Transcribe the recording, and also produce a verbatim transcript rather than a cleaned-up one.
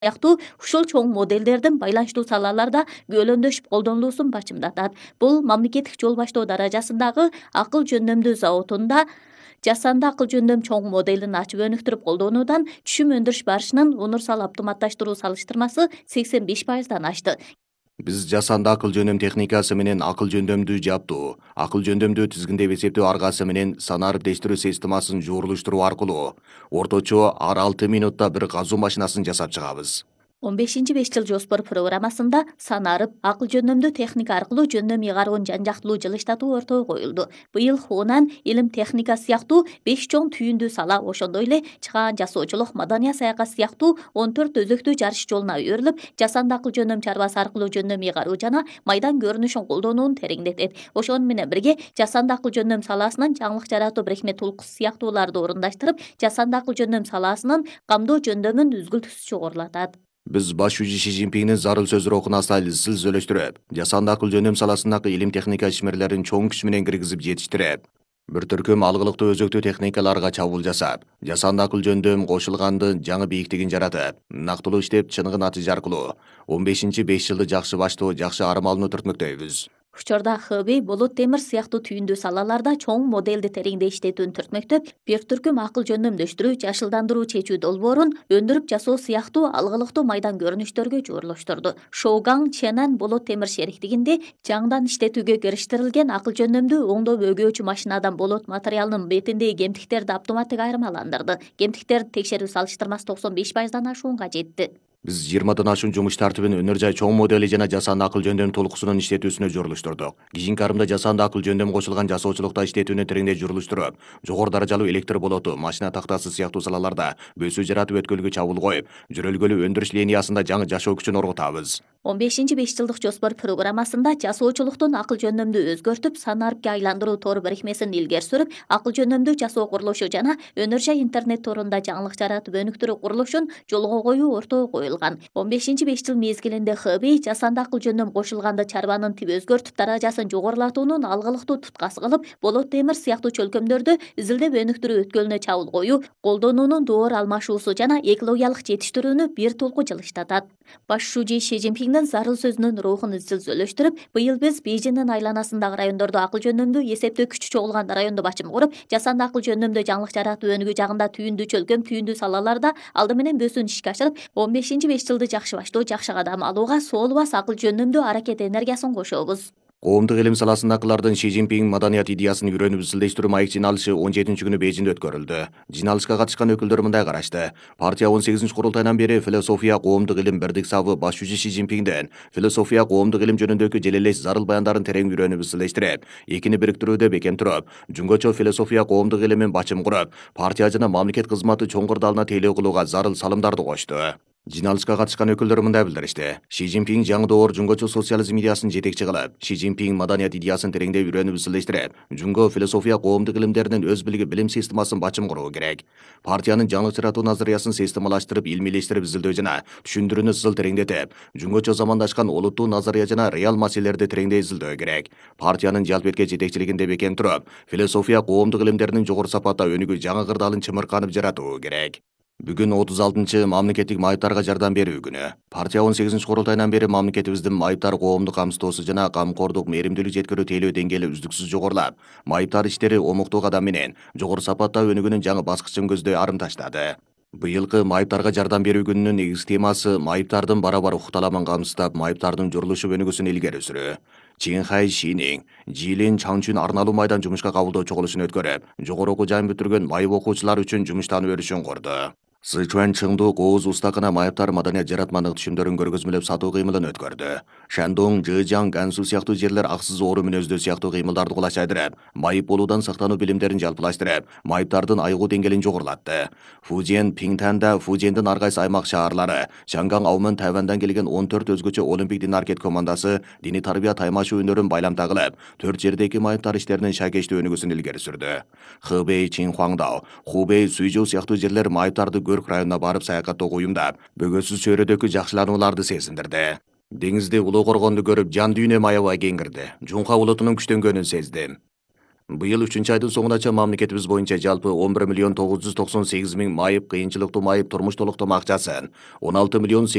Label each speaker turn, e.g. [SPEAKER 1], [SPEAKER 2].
[SPEAKER 1] сыяктуу ушул чоң моделдердин байланыштуу салаларда көөлөндөшүп колдонулуусун бачымдатат. Бул мамлекеттик жол баштоо даражасындагы акыл жөндөмдүү заводунда жасанды акыл жөндөм чоң моделин ачып өнүктүрүп колдонуудан түшүм өндүрүш барышынын унурсал автоматташтыруу салыштырмасы сексен беш пайыздан ашты.
[SPEAKER 2] Биз жасанды акыл жөндөм техникасы менен акыл жөндөмдүү жаптуу, акыл жөндөмдүү тизгиндеп эсептөө аргасы менен санаарыптештирүү системасын жуурулуштуруу аркылуу орточо ар алты минутта бир казуу машинасын жасап чыгабыз.
[SPEAKER 1] он бешинчи беш жыл жоспор программасында санарып, акыл жөндөмдүү техника аркылуу жөндөм ыйгаруун жан жактылуу жылыштатуу ортого коюлду. Быйыл Хунан, илим техника сыяктуу беш чоң түйүндүү сала, ошондой эле чыгаан жасоочулук, маданий саякат сыяктуу он төрт өзөктүү жарыш жолуна өбөрүлүп, жасанды акыл жөндөм чарбасы аркылуу жөндөм ыйгаруу жана майдан көрүнүшүн колдонууну тереңдетет. Ошону менен бирге жасанды акыл жөндөм саласынан жаңылык жаратуу бирикме тулкуусу сыяктууларды орундаштырып, жасанды акыл жөндөм саласынын камдоо жөндөмүн үзгүлтүсүз жогорулатат.
[SPEAKER 2] Биз баш жүзү Ши Цзиньпиндин зарыл сөз рухуна сай сүйлөштүрүп, жасанды акыл жөндөм саласындагы илим техника ишмерлерин чоң күч менен киргизип жетиштирип, бир төркүм алгылыктуу өзөктүү техникаларга чабуул жасап, жасанды акыл жөндөм кошулгандын жаңы бийиктигин жаратып, нактылуу иштеп чыныгы натыйжа аркылуу он бешинчи беш жылды жакшы баштоо, жакшы арым алууну түртмөктөйбүз.
[SPEAKER 1] Учурда Хэби, болот темир сыяктуу түйүндүү салаларда чоң модельди тереңде иштетүүнү түртмөктөп, бир түркүм акыл жөндөмдөштүрүү, жашылдандыруу чечүү долбоорун өндүрүп жасоо сыяктуу алгылыктуу майдан көрүнүштөргө жуурулуштурду. Шоугаң Ченан болот темир шериктигинде жаңдан иштетүүгө кириштирилген акыл жөндөмдүү оңдоп өгөөчү машинадан болот материалынын бетиндеги кемтиктерди автоматтык айырмаландырды. Кемтиктерди текшерүү салыштырмасы токсон беш пайыздан ашуунга жетти.
[SPEAKER 2] Биз жыйырмадан ашуун жумуш тартибин өнөр жай чоң модели жана жасанды акыл жөндөм толкусунун иштетүүсүнө жуурулуштурдук. Кийинки арымда жасанды акыл жөндөм кошулган жасоочулукта иштетүүнү тереңдей жуурулуштуруп, жогору даражалуу электр болоту, машина тактасы сыяктуу салаларда бөсүү жаратып өткөлгө чабуул коюп, жөрөлгөлүү өндүрүш линиясында жаңы жашоо күчүн оргутабыз.
[SPEAKER 1] он бешинчи беш жылдык жоспор программасында жасоочулуктун акыл жөндөмдү өзгөртүп, санарыпке айландыруу тор бирикмесин илгери сүрүп, акыл жөндөмдүү жасоо курулушу жана өнөр жай интернет торунда жаңылык жаратып өнүктүрүү курулушун жолго коюу ортого коюлган. он бешинчи беш жыл мезгилинде Хэби жасанды акыл жөндөм кошулганды чарбанын тип өзгөртүп, даражасын жогорулатуунун алгылыктуу туткасы кылып, болот темир сыяктуу чөлкөмдөрдө изилдеп өнүктүрүү өткөлүнө чабуул коюу, колдонуунун доор алмашуусу жана экологиялык жетиштирүүнү бир толку жылыштатат. Баш шужи Ши Цзиньпиндин зарыл сөзүнүн рухун изил сүйлөштүрүп, быйыл биз Бейжиңдин айланасындагы райондордо акыл жөндөмдүү эсептөө күчү чогулган райондо бачым куруп, жасанды акыл жөндөмдө жаңылык жаратуу өнүгүү жагында түйүндүү чөлкөм, түйүндүү салаларда алды менен бөсүүнү ишке ашырып, он бешинчи беш жылды жакшы баштоо, жакшы кадам алууга соолубас акыл жөндөмдүү аракет энергиясын кошобуз.
[SPEAKER 2] Коомдук илим саласындагылардын Ши Цзиньпин маданият идеясын үйрөнүп изилдештирүү маек жыйналышы он жетинчи күнү Бейжиңде өткөрүлдү. Жыйналышка катышкан өкүлдөр мындай карашты. Партия он сегизинчи курултайынан бери философия, коомдук илим бирдик сабы баш жүзү Ши Цзиньпинден философия, коомдук илим жөнүндөгү желелеш зарыл баяндарын терең үйрөнүп изилдештирип, экини бириктирүүдө бекем туруп, жөнгөчө философия, коомдук илимин бачым куруп, партия жана мамлекет кызматы чоң кырдаалына тейлөө кылууга зарыл салымдарды кошту. Жыйналышка катышкан өкүлдөр мындай билдиришти. Ши Цзиньпин жаңы доор жөнгөчө социализм идеясын жетекчи кылып, Ши Цзиньпин маданият идеясын тереңдеп үйрөнүп изилдештирип, жөнгө философия, коомдук илимдеринин өз билги билим системасын бачым куруу керек. Партиянын жаңылык жаратуу назариясын системалаштырып, илмилештирип изилдөө жана түшүндүрүүнү сызыл тереңдетип, жөнгөчө замандашкан олуттуу назария жана реал маселелерди тереңдей изилдөө керек. Партиянын жалпетке жетекчилигинде бекем туруп, философия, коомдук илимдеринин жогору сапатта өнүгүү жаңы кырдаалын чымырканып жаратуу керек. Бүгүн отуз алтынчы мамлекеттик майыптарга жардам берүү күнү. Партия он сегизинчи курултайынан бери мамлекетибиздин майыптар коомдук камсыздоосу жана камкордук мээримдүүлүк жеткирүү тейлөө деңгээли үздүксүз жогорулап, майыптар иштери омуктуу кадам менен жогору сапатта өнүгүүнүн жаңы баскычын көздөй арым таштады. Быйылкы майыптарга жардам берүү күнүнүн негизги темасы майыптардын бара-бар укукталамын камсыздап, майыптардын журулушуп өнүгүүсүн илгери сүрүү. Чинхай Шинин Жилин Чаңчүн арналуу майдан жумушка кабылдоо чогулушун өткөрүп, жогору окуу жайын бүтүргөн майып окуучулар үчүн жумуштан өрүшүн курду. Сычуан Чыңду Кооз устакына майыптар маданият жаратмандык түшүмдөрүн көргөзмөлөп сатуу кыймылын өткөрдү. Шандong, Жыжаң, Гансу сыяктуу жерлер аксыз оору мүнөздүү сыяктуу кыймылдарды кулачайдырып, майып болуудан сактануу билимдерин жалпылаштырып, майыптардын айыгуу деңгээлин жогорулатты. Фужен, Пиңтанда, Фужендин ар кайсы аймак шаарлары, Чанган, Аумын, Тайвандан келген он төрт өзгөчө олимпик дин аракет командасы дини тарбия таймашуу өнөрүн байламда кылып, төрт жердеги майыптар иштеринин шайкештүү өнүгүүсүн илгери сүрдү. Хэбэй, Чинхуаңдау, Хубэй, Суйжоу сыяктуу жерлер майыптарды Көрк районуна барып саякаттоого уюмдап, бөгөсүз чөйрөдөгү жакшыланууларды сезиндирди. Деңизде улуу коргонду көрүп, жан дүйнөм аябай кеңирди. Жунха улутунун күчтөнгөнүн сездим. Быйыл үчүнчү айдын соңунача мамлекетибиз боюнча жалпы он бир миллион тогуз жүз токсон сегиз миң майып, кыйынчылыктуу майып турмуш толуктомо акчасын, он алты миллион